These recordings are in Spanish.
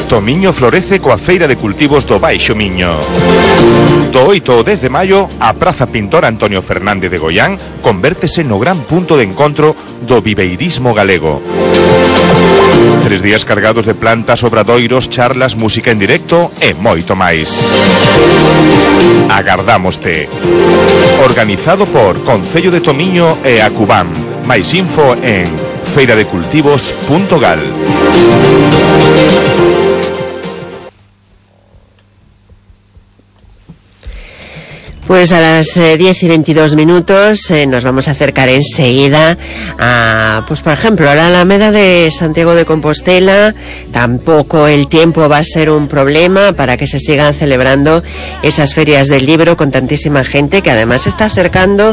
Tomiño florece coa Feira de Cultivos do Baixo Miño. Do 8 ao 10 de maio, a Praza Pintor Antonio Fernández de Goián convértese no gran punto de encontro do viveirismo galego. 3 días cargados de plantas, obradoiros, charlas, música en directo e moito máis. Agardámoste. Organizado por Concello de Tomiño e Acubam. Máis info en feiradecultivos.gal. Pues a las 10 y 22 minutos nos vamos a acercar enseguida a, pues por ejemplo, a la Alameda de Santiago de Compostela. Tampoco el tiempo va a ser un problema para que se sigan celebrando esas ferias del libro con tantísima gente que además se está acercando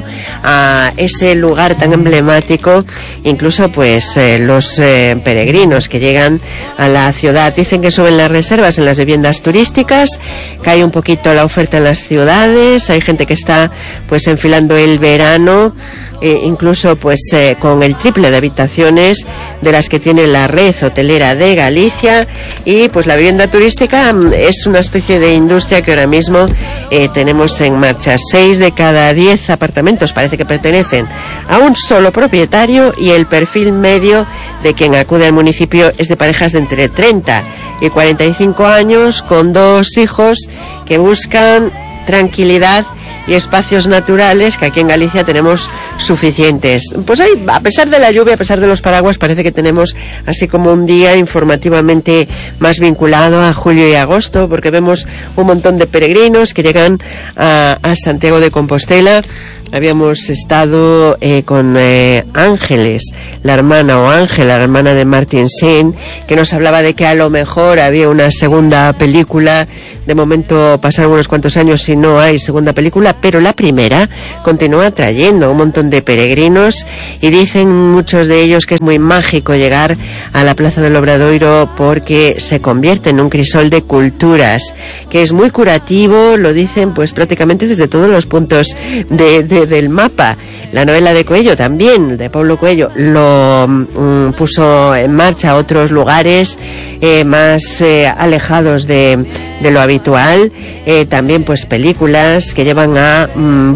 a ese lugar tan emblemático. Incluso pues los peregrinos que llegan a la ciudad dicen que suben las reservas en las viviendas turísticas, cae un poquito la oferta en las ciudades, hay gente que está pues enfilando el verano, incluso pues con el triple de habitaciones de las que tiene la red hotelera de Galicia. Y pues la vivienda turística es una especie de industria que ahora mismo tenemos en marcha. 6 de cada 10 apartamentos parece que pertenecen a un solo propietario, y el perfil medio de quien acude al municipio es de parejas de entre 30 y 45 años con 2 hijos que buscan tranquilidad y espacios naturales, que aquí en Galicia tenemos suficientes. Pues ahí, a pesar de la lluvia, a pesar de los paraguas, parece que tenemos así como un día informativamente más vinculado a julio y agosto, porque vemos un montón de peregrinos que llegan a Santiago de Compostela. Habíamos estado con Ángeles, la hermana, o Ángela, la hermana de Martin Sheen, que nos hablaba de que a lo mejor había una segunda película. De momento pasaron unos cuantos años y no hay segunda película, pero la primera continúa trayendo un montón de peregrinos, y dicen muchos de ellos que es muy mágico llegar a la Plaza del Obradoiro porque se convierte en un crisol de culturas, que es muy curativo, lo dicen pues prácticamente desde todos los puntos del mapa. La novela de Coello también, de Paulo Coello, lo puso en marcha a otros lugares más alejados de lo habitual. También pues películas que llevan a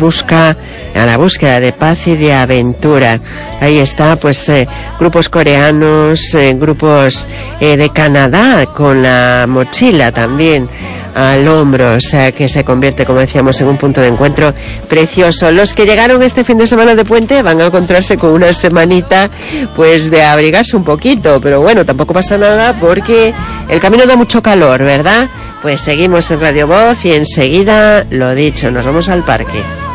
la búsqueda de paz y de aventura. Ahí está pues grupos coreanos, grupos de Canadá con la mochila también al hombro, o sea que se convierte, como decíamos, en un punto de encuentro precioso. Los que llegaron este fin de semana de puente van a encontrarse con una semanita pues de abrigarse un poquito, pero bueno, tampoco pasa nada porque el camino da mucho calor, ¿verdad? Pues seguimos en Radio Voz y enseguida, lo dicho, nos vamos al parque.